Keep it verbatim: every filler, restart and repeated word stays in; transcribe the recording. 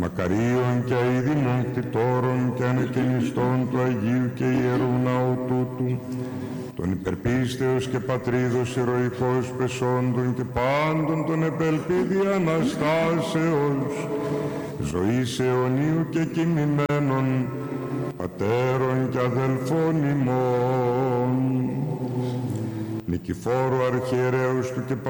μακαρίων και αηδημών κτητόρων και ανεκκαινιστών του Αγίου και Ιερού Ναού τούτου, των υπερπίστεως και πατρίδος ηρωικός πεσόντων και πάντων των επελπίδη Αναστάσεως, ζωής αιωνίου και κοιμημένων, πατέρων και αδελφών ημών, Νικηφόρου αρχιερέους του και